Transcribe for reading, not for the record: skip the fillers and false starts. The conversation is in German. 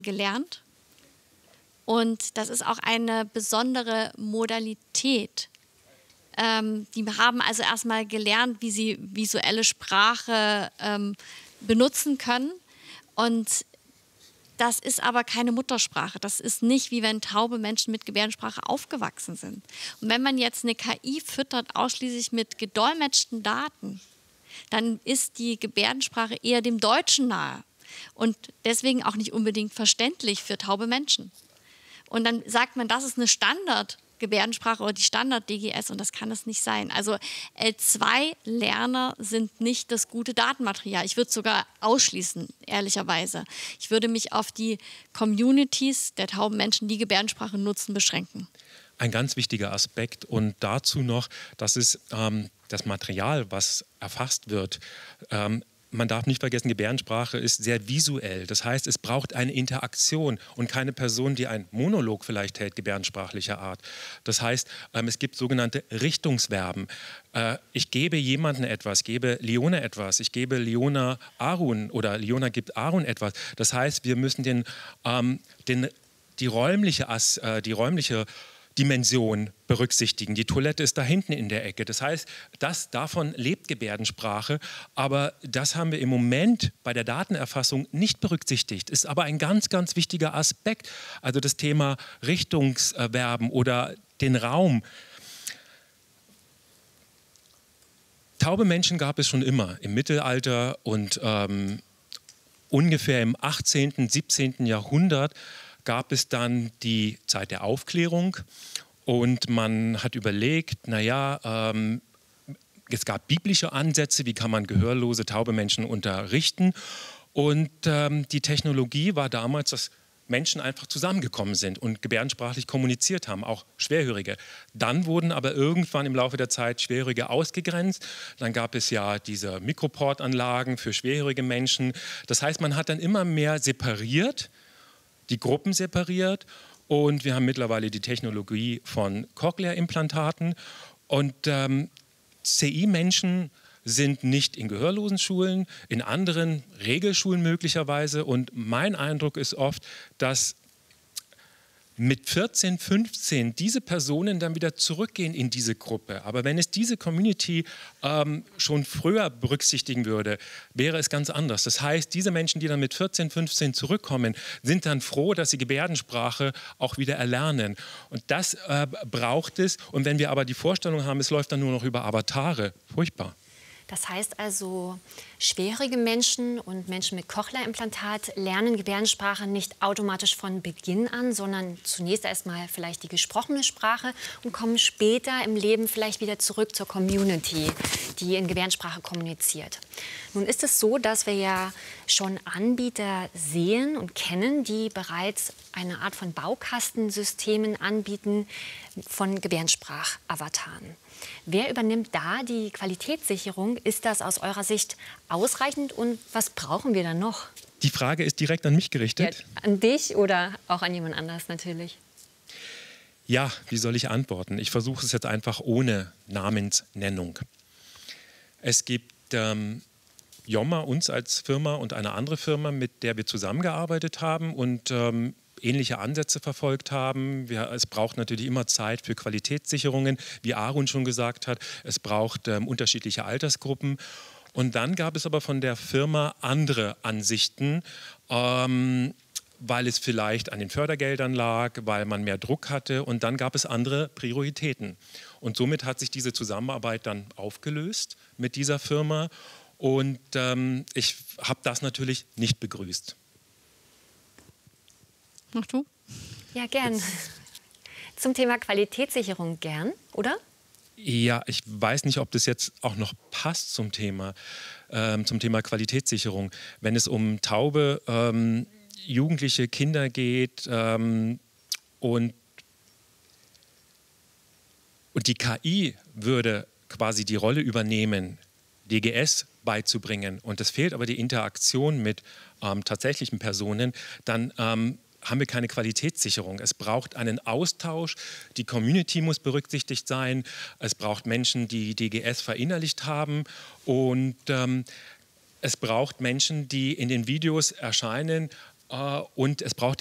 gelernt. Und das ist auch eine besondere Modalität. Die haben also erstmal gelernt, wie sie visuelle Sprache benutzen können. Und das ist aber keine Muttersprache. Das ist nicht, wie wenn taube Menschen mit Gebärdensprache aufgewachsen sind. Und wenn man jetzt eine KI füttert, ausschließlich mit gedolmetschten Daten, dann ist die Gebärdensprache eher dem Deutschen nahe und deswegen auch nicht unbedingt verständlich für taube Menschen. Und dann sagt man, das ist eine Standard-Gebärdensprache oder die Standard-DGS und das kann es nicht sein. Also L2-Lerner sind nicht das gute Datenmaterial. Ich würde es sogar ausschließen, ehrlicherweise. Ich würde mich auf die Communities der tauben Menschen, die Gebärdensprache nutzen, beschränken. Ein ganz wichtiger Aspekt und dazu noch, dass es das Material, was erfasst wird, man darf nicht vergessen, Gebärdensprache ist sehr visuell. Das heißt, es braucht eine Interaktion und keine Person, die einen Monolog vielleicht hält, gebärdensprachlicher Art. Das heißt, es gibt sogenannte Richtungsverben. Ich gebe jemandem etwas, gebe Leona etwas, ich gebe Leona Arun oder Leona gibt Arun etwas. Das heißt, wir müssen die räumliche Dimension berücksichtigen. Die Toilette ist da hinten in der Ecke. Das heißt, davon lebt Gebärdensprache, aber das haben wir im Moment bei der Datenerfassung nicht berücksichtigt. Ist aber ein ganz, ganz wichtiger Aspekt. Also das Thema Richtungsverben oder den Raum. Taube Menschen gab es schon immer im Mittelalter und ungefähr im 18., 17. Jahrhundert gab es dann die Zeit der Aufklärung und man hat überlegt, naja, es gab biblische Ansätze, wie kann man gehörlose, taube Menschen unterrichten und die Technologie war damals, dass Menschen einfach zusammengekommen sind und gebärdensprachlich kommuniziert haben, auch Schwerhörige. Dann wurden aber irgendwann im Laufe der Zeit Schwerhörige ausgegrenzt. Dann gab es ja diese Mikroport-Anlagen für schwerhörige Menschen. Das heißt, man hat dann immer mehr separiert, die Gruppen separiert und wir haben mittlerweile die Technologie von Cochlea-Implantaten und CI-Menschen sind nicht in gehörlosen Schulen, in anderen Regelschulen möglicherweise und mein Eindruck ist oft, dass mit 14, 15 diese Personen dann wieder zurückgehen in diese Gruppe. Aber wenn es diese Community schon früher berücksichtigen würde, wäre es ganz anders. Das heißt, diese Menschen, die dann mit 14, 15 zurückkommen, sind dann froh, dass sie Gebärdensprache auch wieder erlernen. Und das braucht es. Und wenn wir aber die Vorstellung haben, es läuft dann nur noch über Avatare, furchtbar. Das heißt also, schwerhörige Menschen und Menschen mit Cochlea-Implantat lernen Gebärdensprache nicht automatisch von Beginn an, sondern zunächst erstmal vielleicht die gesprochene Sprache und kommen später im Leben vielleicht wieder zurück zur Community, die in Gebärdensprache kommuniziert. Nun ist es so, dass wir ja schon Anbieter sehen und kennen, die bereits eine Art von Baukastensystemen anbieten von Gebärdensprachavataren. Wer übernimmt da die Qualitätssicherung? Ist das aus eurer Sicht ausreichend und was brauchen wir dann noch? Die Frage ist direkt an mich gerichtet. Ja, an dich oder auch an jemand anderes natürlich. Ja, wie soll ich antworten? Ich versuche es jetzt einfach ohne Namensnennung. Es gibt Jomma, uns als Firma und eine andere Firma, mit der wir zusammengearbeitet haben und ähnliche Ansätze verfolgt haben. Es braucht natürlich immer Zeit für Qualitätssicherungen, wie Arun schon gesagt hat. Es braucht unterschiedliche Altersgruppen. Und dann gab es aber von der Firma andere Ansichten, weil es vielleicht an den Fördergeldern lag, weil man mehr Druck hatte. Und dann gab es andere Prioritäten. Und somit hat sich diese Zusammenarbeit dann aufgelöst mit dieser Firma. Und ich habe das natürlich nicht begrüßt. Noch du? Ja, gern. Zum Thema Qualitätssicherung gern, oder? Ja, ich weiß nicht, ob das jetzt auch noch passt zum Thema Qualitätssicherung. Wenn es um taube jugendliche Kinder geht und die KI würde quasi die Rolle übernehmen, DGS beizubringen und es fehlt aber die Interaktion mit tatsächlichen Personen, dann haben wir keine Qualitätssicherung. Es braucht einen Austausch, die Community muss berücksichtigt sein, es braucht Menschen, die DGS verinnerlicht haben und es braucht Menschen, die in den Videos erscheinen, und es braucht